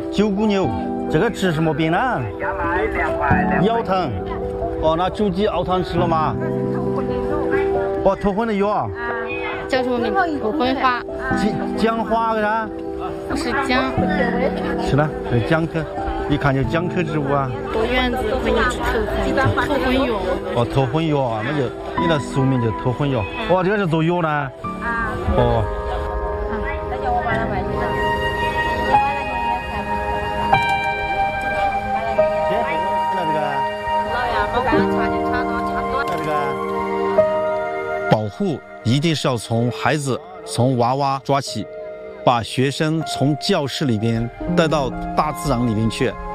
九股牛，这个治什么病呢？腰疼。哦，那九鸡熬汤吃了吗？哦，头昏的药啊。 叫什么名？头昏花。 姜花个啥？ 不是姜。 是的，是姜科，一看就姜科植物啊。 到院子可以治头昏药。 哦，头昏药啊，那就你的俗名就头昏药。哦，这个是做药呢。哦。 那叫我把它买去了。 保护一定是要从孩子、从娃娃抓起，把学生从教室里边带到大自然里边去。